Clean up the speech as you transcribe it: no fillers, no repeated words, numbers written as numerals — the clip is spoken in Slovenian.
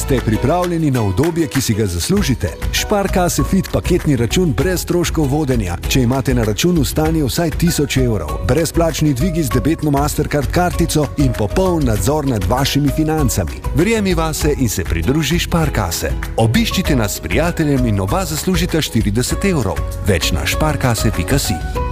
Ste pripravljeni na udobje, ki si ga zaslužite? Sparkasse Fit paketni račun brez stroškov vodenja, če imate na računu stanje vsaj 1000 evrov, brezplačni dvigi z debetno Mastercard kartico in popoln nadzor nad vašimi financami. Verjemi vase in se pridruži Sparkasse. Obiščite nas s prijateljem in oba zaslužite 40 evrov. Več na sparkasse.si.